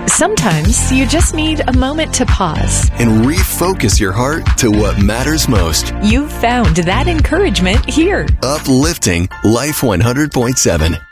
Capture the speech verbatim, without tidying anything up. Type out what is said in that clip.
Sometimes you just need a moment to pause and refocus your heart to what matters most. You've found that encouragement here. Uplifting Life one hundred point seven.